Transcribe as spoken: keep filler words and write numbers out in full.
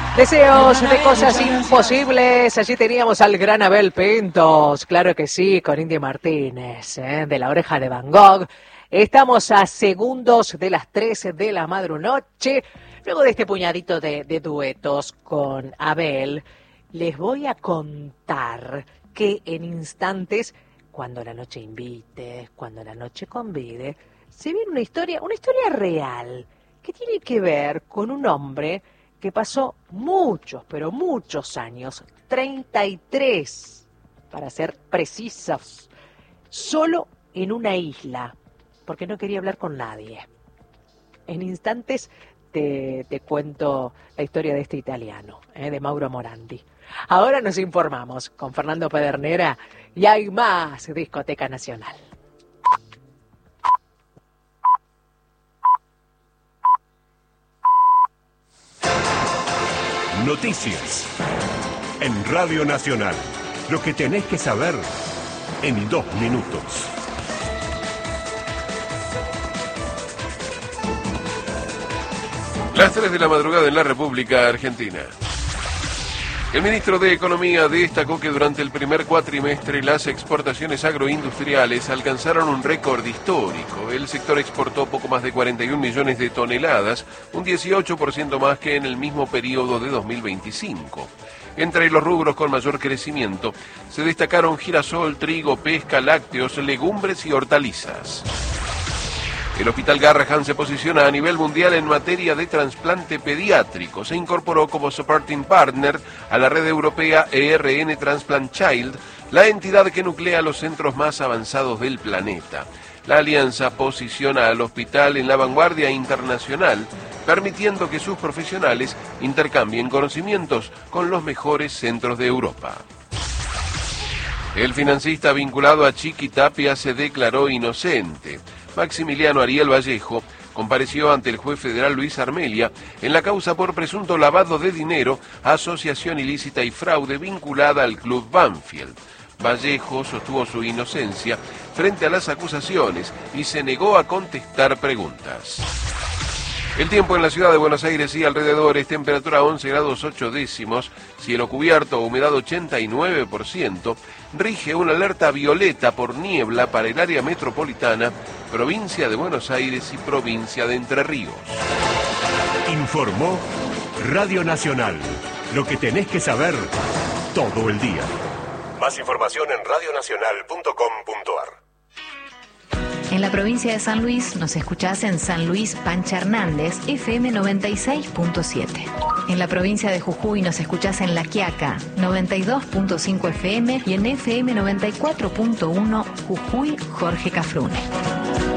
Deseos de cosas imposibles. Allí teníamos al gran Abel Pintos, claro que sí, con India Martínez, ¿eh? De La Oreja de Van Gogh. Estamos a segundos de las trece de la madrunoche. Luego de este puñadito de, de duetos con Abel, les voy a contar que en instantes, cuando la noche invite, cuando la noche convide, se viene una historia, una historia real, que tiene que ver con un hombre que pasó muchos, pero muchos años, treinta y tres, para ser precisos, solo en una isla, porque no quería hablar con nadie. En instantes te, te cuento la historia de este italiano, ¿eh? De Mauro Morandi. Ahora nos informamos con Fernando Pedernera y hay más Discoteca Nacional. Noticias en Radio Nacional. Lo que tenés que saber en dos minutos. Las tres de la madrugada en la República Argentina. El ministro de Economía destacó que durante el primer cuatrimestre las exportaciones agroindustriales alcanzaron un récord histórico. El sector exportó poco más de cuarenta y un millones de toneladas, un dieciocho por ciento más que en el mismo periodo de dos mil veinticinco. Entre los rubros con mayor crecimiento se destacaron girasol, trigo, pesca, lácteos, legumbres y hortalizas. El Hospital Garrahan se posiciona a nivel mundial en materia de trasplante pediátrico. Se incorporó como supporting partner a la red europea E R N Transplant Child, la entidad que nuclea los centros más avanzados del planeta. La alianza posiciona al hospital en la vanguardia internacional, permitiendo que sus profesionales intercambien conocimientos con los mejores centros de Europa. El financista vinculado a Chiqui Tapia se declaró inocente. Maximiliano Ariel Vallejo compareció ante el juez federal Luis Armelia en la causa por presunto lavado de dinero, asociación ilícita y fraude vinculada al club Banfield. Vallejo sostuvo su inocencia frente a las acusaciones y se negó a contestar preguntas. El tiempo en la ciudad de Buenos Aires y alrededores, temperatura once grados ocho décimos, cielo cubierto, humedad ochenta y nueve por ciento, rige una alerta violeta por niebla para el área metropolitana, provincia de Buenos Aires y provincia de Entre Ríos. Informó Radio Nacional. Lo que tenés que saber todo el día. Más información en radio nacional punto com punto ar. En la provincia de San Luis nos escuchás en San Luis Pancha Hernández, F M noventa y seis punto siete. En la provincia de Jujuy nos escuchás en La Quiaca, noventa y dos punto cinco F M y en F M noventa y cuatro punto uno Jujuy Jorge Cafrune.